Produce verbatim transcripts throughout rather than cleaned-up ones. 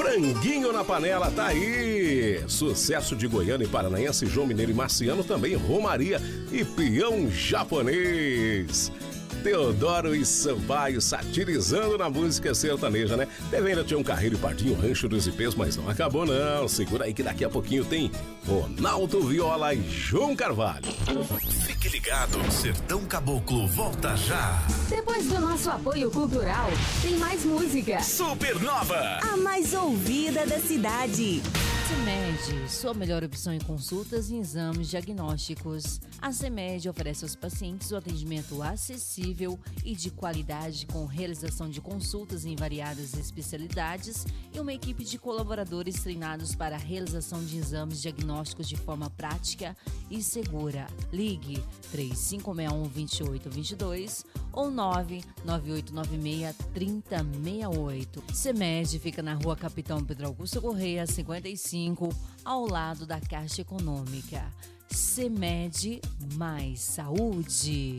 Franguinho na panela, tá aí. Sucesso de Goiânia e Paranaense, João Mineiro e Marciano, também Romaria e Peão Japonês. Teodoro e Sampaio satirizando na música sertaneja, né? Deve ainda ter um Carreiro e Pardinho, Rancho dos Ipês, mas não acabou não. Segura aí que daqui a pouquinho tem Ronaldo Viola e João Carvalho. Fique ligado, Sertão Caboclo volta já. Depois do nosso apoio cultural, tem mais música. Supernova, a mais ouvida da cidade. CEMED, sua melhor opção em consultas e exames diagnósticos. A CEMED oferece aos pacientes o atendimento acessível e de qualidade com realização de consultas em variadas especialidades e uma equipe de colaboradores treinados para a realização de exames diagnósticos de forma prática e segura. Ligue três cinco seis um, dois oito dois dois ou nove nove oito nove seis, três zero seis oito. CEMED fica na rua Capitão Pedro Augusto Correia, cinquenta e cinco, ao lado da Caixa Econômica. CEMED mais saúde.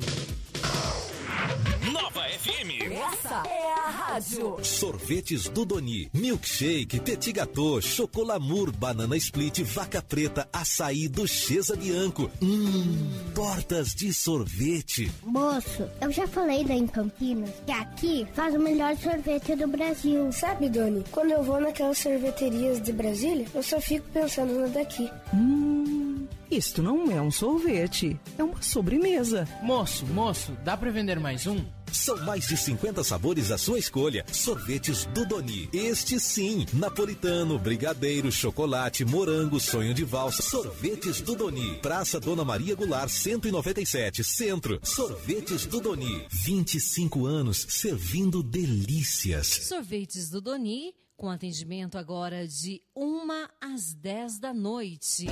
Nova F M. Essa é a rádio. Sorvetes do Doni, milkshake, petit gâteau, chocolamur, banana split, vaca preta, açaí, duchesa Bianco. Hum, tortas de sorvete. Moço, eu já falei daí em Campinas que aqui faz o melhor sorvete do Brasil. Sabe, Doni, quando eu vou naquelas sorveterias de Brasília, eu só fico pensando no daqui. Hum, isto não é um sorvete, é uma sobremesa. Moço, moço, dá pra vender mais um? São mais de cinquenta sabores à sua escolha. Sorvetes do Doni. Este sim, napolitano, brigadeiro, chocolate, morango, sonho de valsa. Sorvetes do Doni. Praça Dona Maria Goulart, cento e noventa e sete, Centro. Sorvetes do Doni. vinte e cinco anos servindo delícias. Sorvetes do Doni, com atendimento agora de uma às dez da noite.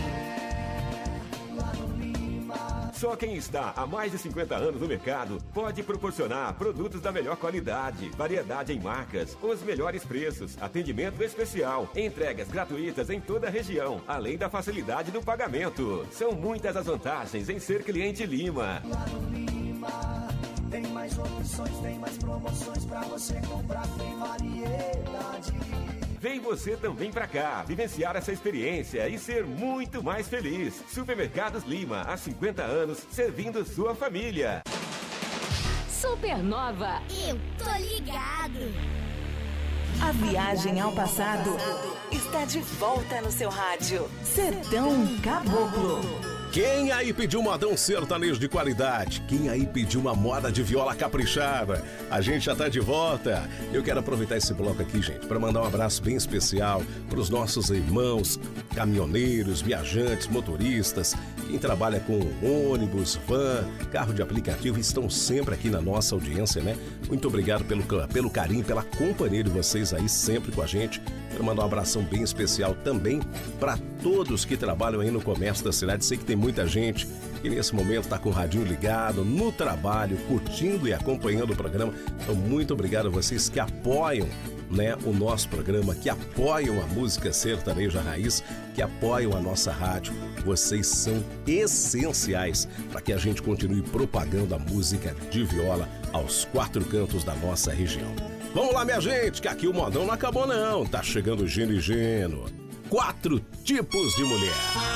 Só quem está há mais de cinquenta anos no mercado pode proporcionar produtos da melhor qualidade, variedade em marcas, os melhores preços, atendimento especial, entregas gratuitas em toda a região, além da facilidade do pagamento. São muitas as vantagens em ser cliente Lima. Lá no Lima tem mais opções, tem mais promoções pra você comprar, tem variedade. Vem você também pra cá, vivenciar essa experiência e ser muito mais feliz. Supermercados Lima, há cinquenta anos, servindo sua família. Supernova. Eu tô ligado. A viagem ao passado está de volta no seu rádio. Sertão Caboclo. Quem aí pediu modão sertanejo de qualidade? Quem aí pediu uma moda de viola caprichada? A gente já tá de volta. Eu quero aproveitar esse bloco aqui, gente, para mandar um abraço bem especial para os nossos irmãos caminhoneiros, viajantes, motoristas, quem trabalha com ônibus, van, carro de aplicativo, estão sempre aqui na nossa audiência, né? Muito obrigado pelo, pelo carinho, pela companhia de vocês aí sempre com a gente. Quero mandar um abração bem especial também para todos que trabalham aí no comércio da cidade. Sei que tem muita gente que nesse momento está com o radinho ligado, no trabalho, curtindo e acompanhando o programa. Então, muito obrigado a vocês que apoiam, né, o nosso programa, que apoiam a música sertaneja raiz, que apoiam a nossa rádio. Vocês são essenciais para que a gente continue propagando a música de viola aos quatro cantos da nossa região. Vamos lá, minha gente, que aqui o modão não acabou não. Tá chegando Gino e Geno. Quatro tipos de mulher.